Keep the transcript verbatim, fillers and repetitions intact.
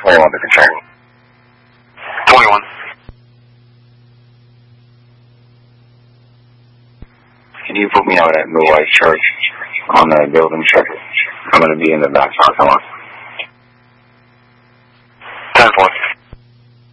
twenty-one under control. twenty-one. Can you put me out at New White Church on the building check? I'm going to be in the back. Come on.